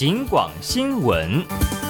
警广新闻。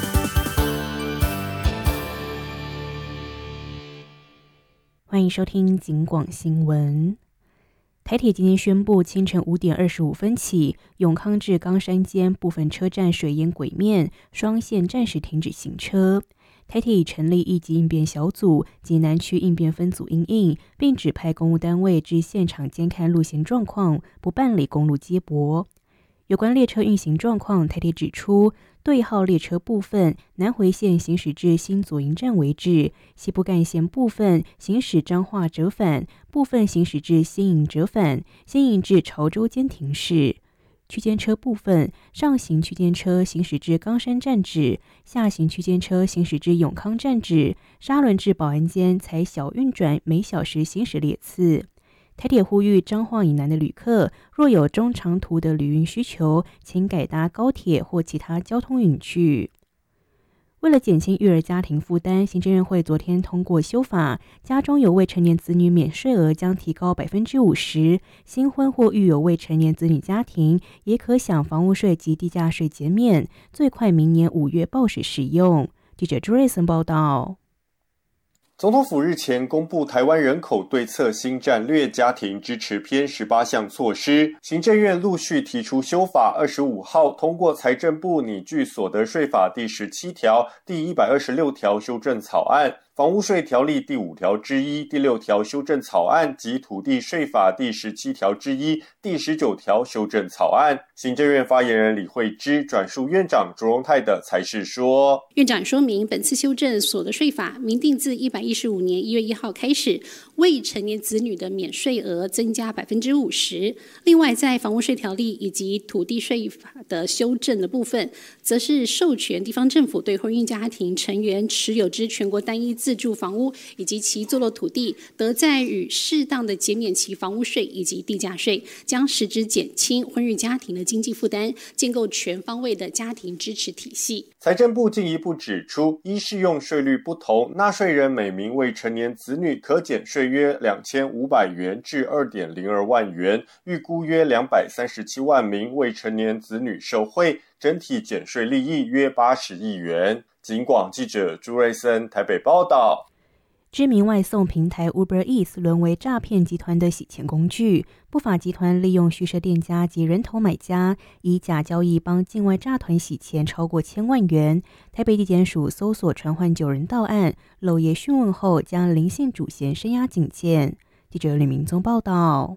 欢迎收听警广新闻。台铁今天宣布，清晨5点25分起，永康至冈山间部分车站水淹轨面，双线暂时停止行车。台铁已成立一级应变小组及南区应变分组因应，并指派公务单位至现场监看路线状况，不办理公路接驳。有关列车运行状况，台铁指出，对号列车部分南回线行驶至新左营站为止，西部干线部分行驶彰化折返，部分行驶至新营折返，新营至潮州间停驶。区间车部分，上行区间车行驶至冈山站止，下行区间车行驶至永康站止，沙仑至保安间采小运转每小时行驶列次。台铁呼吁彰化以南的旅客，若有中长途的旅运需求，请改搭高铁或其他交通运具。为了减轻育儿家庭负担，行政院会昨天通过修法，家中有未成年子女免税额将提高 50%， 新婚或育有未成年子女家庭也可享房屋税及地价税减免，最快明年5月报时适用。记者朱瑞森报道。 总统府日前公布台湾人口对策新战略家庭支持篇18项措施，行政院陆续提出修法，25号通过财政部拟具所得税法第17条、第126条修正草案、房屋税条例第5条之一、第6条修正草案及土地税法第17条之一、第19条修正草案。行政院发言人李惠芝转述院长卓荣泰的裁示说， 院长说明，本次修正所得税法明定自115年1月1号开始，未成年子女的免税额增加 50%。另外，在房屋税条例以及土地税法的修正的部分，则是授权地方政府对婚姻家庭成员持有之全国单一自住房屋以及其坐落土地，得在予适当的减免其房屋税以及地价税，将实质减轻婚育家庭的经济负担，建构全方位的家庭支持体系。 财政部进一步指出，依适用税率不同，纳税人每名未成年子女可减税约2500元至 2.02 万元，预估约237万名未成年子女受惠，整体减税利益约80亿元。警广记者朱瑞森台北报道。 知名外送平台 Uber Eats 沦为诈骗集团的洗钱工具，不法集团利用虚设店家及人头买家，以假交易帮境外诈团洗钱超过1000万元。台北地检署搜索传唤9人到案，漏夜讯问后将林姓主嫌声押警戒。记者李明宗报道。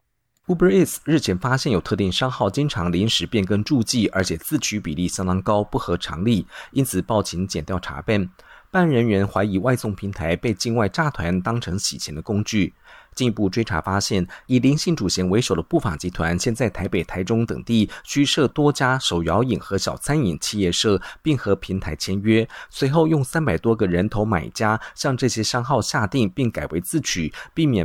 Uber Eats 日前发现有特定商号经常临时变更注记，而且自取比例相当高，不合常理，因此报警检调查办。办案人员怀疑外送平台被境外诈团当成洗钱的工具。进一步追查发现，以林姓主嫌为首的不法集团现在台北、台中等地虚设多家手摇饮和小餐饮企业社，并和平台签约，随后用300多个人头买家向这些商号下订并改为自取，避免